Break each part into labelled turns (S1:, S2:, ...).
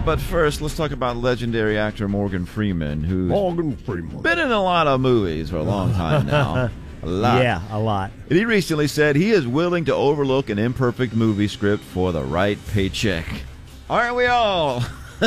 S1: But first, let's talk about legendary actor Morgan Freeman, who's been in a lot of movies for a long time now. A lot.
S2: Yeah, a lot.
S1: And he recently said he is willing to overlook an imperfect movie script for the right paycheck. Aren't we all?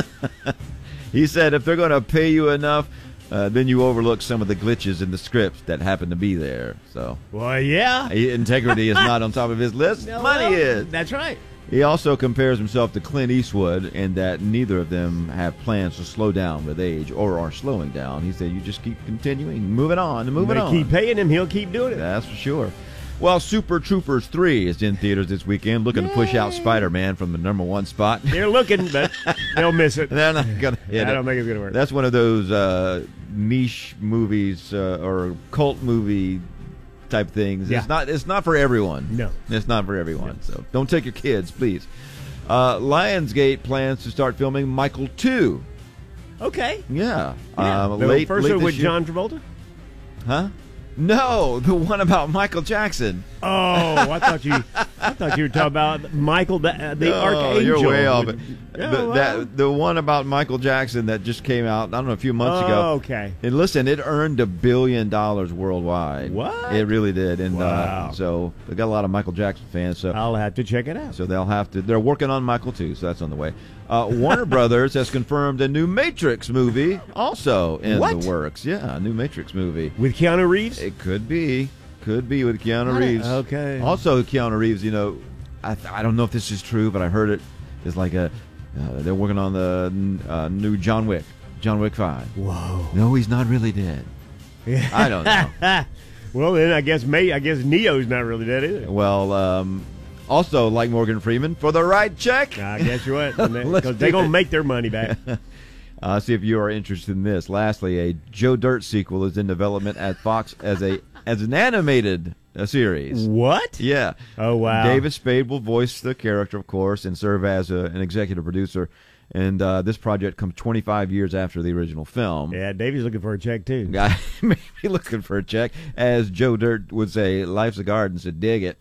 S1: He said if they're going to pay you enough, then you overlook some of the glitches in the script that happen to be there. So,
S2: well, yeah.
S1: Integrity is not on top of his list.
S2: No,
S1: Money is.
S2: That's right.
S1: He also compares himself to Clint Eastwood in that neither of them have plans to slow down with age or are slowing down. He said you just keep continuing, moving on and moving on.
S2: Keep paying him, he'll keep doing it.
S1: That's for sure. Well, Super Troopers 3 is in theaters this weekend, looking to push out Spider-Man from the #1 spot.
S2: They're looking, but they'll miss it.
S1: They're not going to hit it.
S2: I don't think it's going to work.
S1: That's one of those niche movies or cult movie type things.
S2: Yeah.
S1: It's not for everyone.
S2: No.
S1: It's not for everyone. No. So don't take your kids, please. Lionsgate plans to start filming Michael 2.
S2: Okay.
S1: Yeah.
S2: The first one with
S1: year.
S2: John Travolta?
S1: Huh? No, the one about Michael Jackson.
S2: Oh, I thought you were talking about Michael, the Archangel.
S1: You're way off it.
S2: Yeah,
S1: the one about Michael Jackson that just came out, I don't know, a few months ago.
S2: Oh, okay.
S1: And listen, it earned $1 billion worldwide.
S2: What?
S1: It really did. And
S2: wow.
S1: So they got a lot of Michael Jackson fans. So
S2: I'll have to check it out.
S1: So they're working on Michael too, so that's on the way. Warner Brothers has confirmed a new Matrix movie also in the works. Yeah, a new Matrix movie.
S2: With Keanu Reeves?
S1: It could be. Could be with Keanu Reeves.
S2: Okay.
S1: Also, Keanu Reeves, I don't know if this is true, but I heard it is like they're working on the new John Wick 5.
S2: Whoa.
S1: No, he's not really dead.
S2: Yeah.
S1: I don't know.
S2: Well, then I guess Neo's not really dead either.
S1: Well, also, like Morgan Freeman, for the right check.
S2: Guess what? Because they're going to make their money back.
S1: See if you are interested in this. Lastly, a Joe Dirt sequel is in development at Fox as an animated series.
S2: What?
S1: Yeah.
S2: Oh, wow.
S1: David Spade will voice the character, of course, and serve as an executive producer. And this project comes 25 years after the original film.
S2: Yeah, David's looking for a check, too.
S1: Guy may be looking for a check. As Joe Dirt would say, life's a garden, so dig it.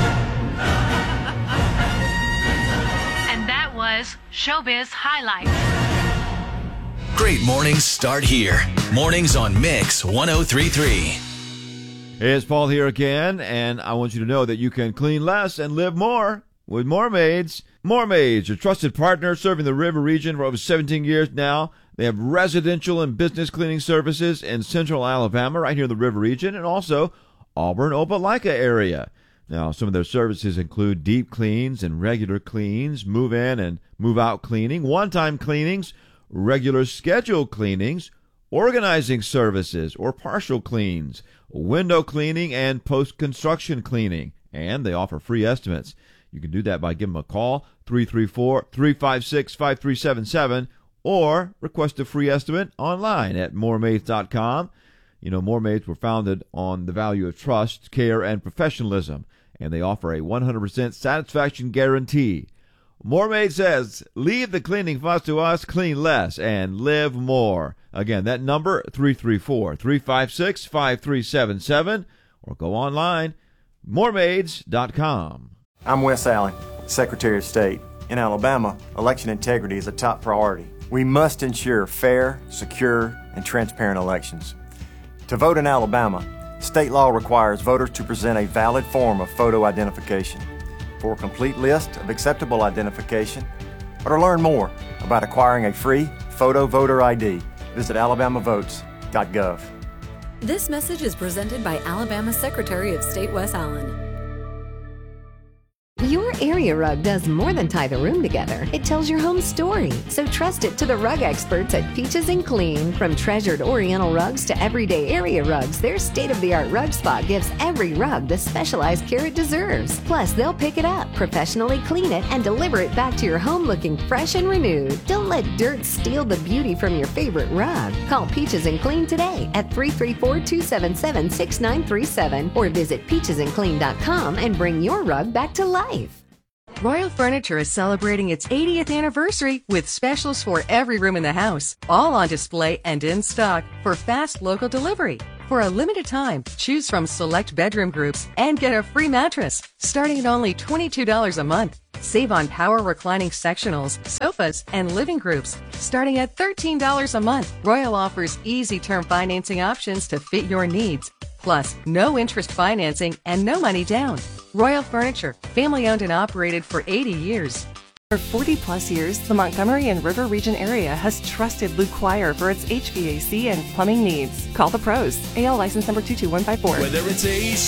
S3: And that was Showbiz Highlights.
S4: Great mornings start here. Mornings on Mix 103.3.
S1: Hey, it's Paul here again, and I want you to know that you can clean less and live more with Moormaids. Moormaids, your trusted partner serving the river region for over 17 years now. They have residential and business cleaning services in central Alabama, right here in the river region, and also Auburn, Opelika area. Now, some of their services include deep cleans and regular cleans, move-in and move-out cleaning, one-time cleanings, regular scheduled cleanings, organizing services or partial cleans, window cleaning, and post-construction cleaning. And they offer free estimates. You can do that by giving them a call, 334-356-5377, or request a free estimate online at moormaids.com. Moormaids were founded on the value of trust, care, and professionalism, and they offer a 100% satisfaction guarantee. Moormaid says, leave the cleaning fuss to us, clean less, and live more. Again, that number, 334-356-5377, or go online, moormaids.com.
S5: I'm Wes Allen, Secretary of State. In Alabama, election integrity is a top priority. We must ensure fair, secure, and transparent elections. To vote in Alabama, state law requires voters to present a valid form of photo identification. For a complete list of acceptable identification, or to learn more about acquiring a free photo voter ID, visit alabamavotes.gov.
S6: This message is presented by Alabama Secretary of State Wes Allen.
S7: Your area rug does more than tie the room together. It tells your home story. So trust it to the rug experts at Peaches and Clean. From treasured Oriental rugs to everyday area rugs, their state-of-the-art rug spot gives every rug the specialized care it deserves. Plus, they'll pick it up, professionally clean it, and deliver it back to your home looking fresh and renewed. Don't let dirt steal the beauty from your favorite rug. Call Peaches and Clean today at 334-277-6937 or visit peachesandclean.com and bring your rug back to life.
S8: Royal Furniture is celebrating its 80th anniversary with specials for every room in the house, all on display and in stock for fast local delivery. For a limited time, choose from select bedroom groups and get a free mattress, starting at only $22 a month. Save on power reclining sectionals, sofas, and living groups, starting at $13 a month. Royal offers easy term financing options to fit your needs. Plus, no interest financing and no money down. Royal Furniture, family owned and operated for 80 years.
S9: For 40 plus years, the Montgomery and River Region area has trusted Luke Quire for its HVAC and plumbing needs. Call the pros. AL license number 22154.
S4: Whether it's AC